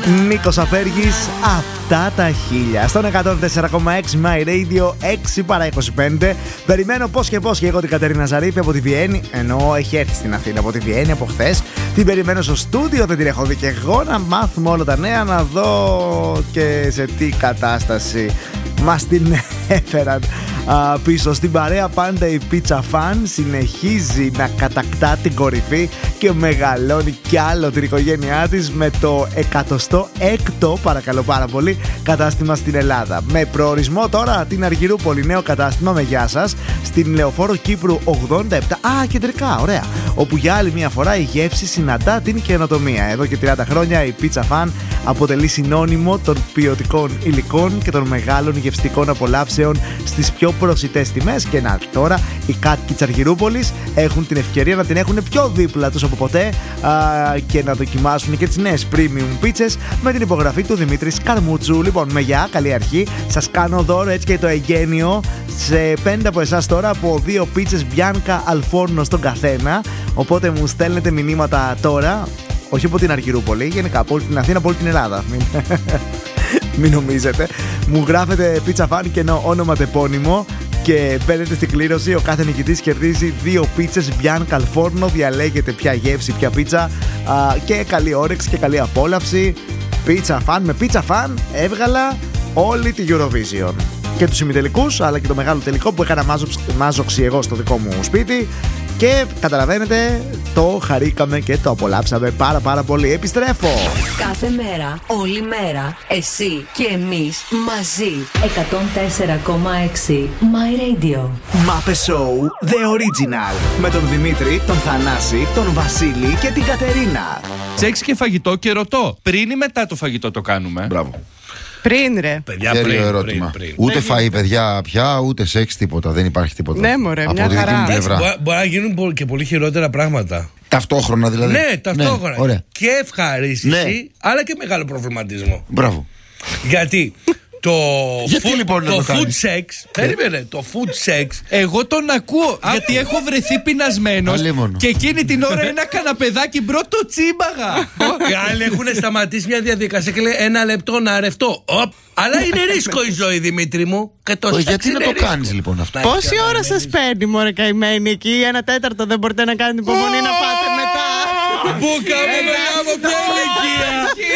Νίκος Αφέργης, αυτά τα χίλια. Στον 104,6 My Radio, 6 παρά 25. Περιμένω πώς και εγώ την Κατερίνα Ζαρίφη από τη Βιέννη. Ενώ έχει έρθει στην Αθήνα από τη Βιέννη από χθες. Την περιμένω στο στούντιο, δεν την έχω δει και εγώ. Να μάθουμε όλα τα νέα, να δω και σε τι κατάσταση μας την έφεραν πίσω. Στην παρέα πάντα η Pizza Fan συνεχίζει να κατακτά την κορυφή και μεγαλώνει κι άλλο την οικογένειά της με το 106ο, παρακαλώ πάρα πολύ, κατάστημα στην Ελλάδα. Με προορισμό τώρα την Αργυρούπολη, νέο κατάστημα με γεια σας, στην Λεωφόρο Κύπρου 87. Κεντρικά, ωραία. Όπου για άλλη μια φορά η γεύση συναντά την καινοτομία. Εδώ και 30 χρόνια η Pizza Fan αποτελεί συνώνυμο των ποιοτικών υλικών και των μεγάλων γευστικών απολαύσεων στις πιο προσιτές τιμές. Και να, τώρα οι κάτοικοι της Αργυρούπολης έχουν την ευκαιρία να την έχουν πιο δίπλα τους από ποτέ και να δοκιμάσουν και τις νέες premium pizzas με την υπογραφή του Δημήτρη Καρμούτσου. Λοιπόν, με γεια, καλή αρχή. Σας κάνω δώρο έτσι και το εγγένειο σε 5 από εσάς τώρα από 2 πίτσες Bianca al forno στον καθένα. Οπότε μου στέλνετε μηνύματα τώρα, όχι από την Αργυρούπολη, γενικά από όλη την Αθήνα, από όλη την Ελλάδα. Μην νομίζετε. Μου γράφετε Pizza Fan και ένα όνομα τεπώνυμο και παίρνετε στην κλήρωση. Ο κάθε νικητής κερδίζει 2 πίτσες Bianca al forno. Διαλέγετε ποια γεύση, ποια πίτσα και καλή όρεξη και καλή απόλαυση. Pizza Fan, με Pizza Fan έβγαλα όλη τη Eurovision. Και τους ημιτελικούς, αλλά και το μεγάλο τελικό που έκανα μάζοξη εγώ στο δικό μου σπίτι. Και καταλαβαίνετε, το χαρήκαμε και το απολαύσαμε πάρα πολύ. Επιστρέφω! Κάθε μέρα, όλη μέρα, εσύ και εμείς μαζί. 104,6 My Radio. Μάπε Show, The Original. Με τον Δημήτρη, τον Θανάση, τον Βασίλη και την Κατερίνα. Σεξ και φαγητό και ρωτώ, πριν ή μετά το φαγητό το κάνουμε? Μπράβο. Πριν, ρε. Παιδιά, πριν. Ούτε φαΐ, παιδιά, πια, ούτε σεξ, τίποτα. Δεν υπάρχει τίποτα. Ναι, μωρέ, από μια τη δική χαρά. μου πλευρά. Μπορεί να γίνουν και πολύ χειρότερα πράγματα. Ταυτόχρονα δηλαδή. Ναι, ταυτόχρονα. Ωραία. Και ευχαρίστηση, ναι, αλλά και μεγάλο προβληματισμό. Μπράβο. Γιατί Γιατί λοιπόν το food sex. Περίμενε, το food sex. Εγώ τον ακούω γιατί έχω βρεθεί πεινασμένος και εκείνη την ώρα ένα καναπεδάκι πρώτο τσίμπαγα. Οι άλλοι έχουν σταματήσει μια διαδικασία και λέει 1 λεπτό να ρευτώ. Αλλά είναι ρίσκο η ζωή, Δημήτρη μου. Και το γιατί να το κάνεις λοιπόν αυτό? Πόση ώρα σας παίρνει, μωρέ καημένοι, εκεί 1/4 δεν μπορείτε να κάνετε υπομονή να πάτε μετά? Μπούκα μου, μετά από ποια ηλικία?